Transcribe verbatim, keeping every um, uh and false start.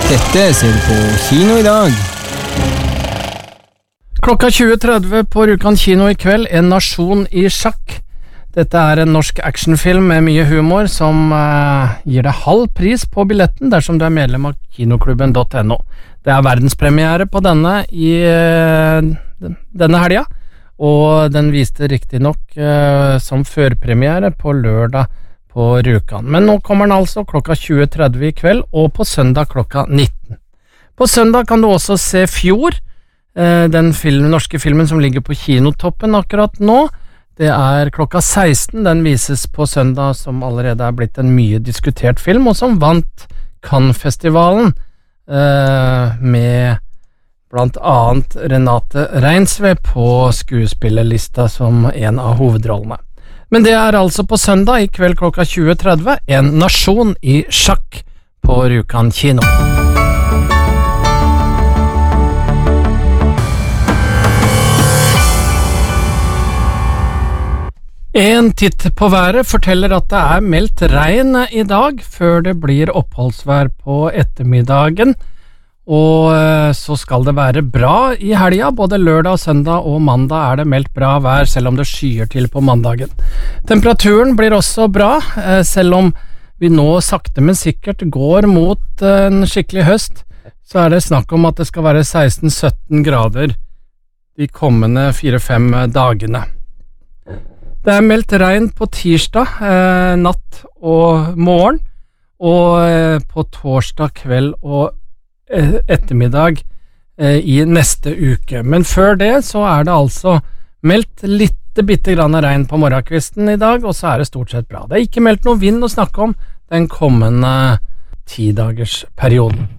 Dette ser du på kino i dag. Klokka tjue tretti på Rjukan kino i kveld, En nasjon i sjakk. Dette er en norsk actionfilm med mye humor som uh, gir deg halv pris på billetten dersom du er medlem av kinoklubben punktum no. Det er verdenspremiere på denne i uh, denne helga, og den viste riktig nok uh, som førpremiere på lørdag på Rjukan. Men nå kommer den altså klokka tjue tretti i kveld, og på søndag klokka nitten. På søndag kan du også se Fjord, uh, den film, norske filmen som ligger på kinotoppen akkurat nå. Det er klokka seksten, den vises på søndag, som allerede er blitt en mye diskutert film, og som vant Cannes-festivalen uh, med blant annet Renate Reinsve på skuespillerlista som en av hovedrollene. Men det er altså på søndag i kveld klokka tjue tretti, En nasjon i sjakk på Rjukan kino. En titt på været forteller at det er meldt regn i dag, før det blir oppholdsvær på ettermiddagen, og så skal det være bra i helga. Både lørdag, søndag og mandag er det meldt bra vær, selv om det skyer til på mandagen. Temperaturen blir også bra, selv om vi nå sakte men sikkert går mot en skikkelig høst, så er det snakk om at det skal være seksten til sytten grader de kommende fire til fem dagene. Det er meldt regn på tirsdag, eh, natt og morgen, og eh, på torsdag kveld og eh, ettermiddag eh, i neste uke. Men før det så er det altså meldt litt bitte grann regn på morgenkvisten i dag, og så er det stort sett bra. Det er ikke meldt noe vind å snakke om den kommende tidagersperioden.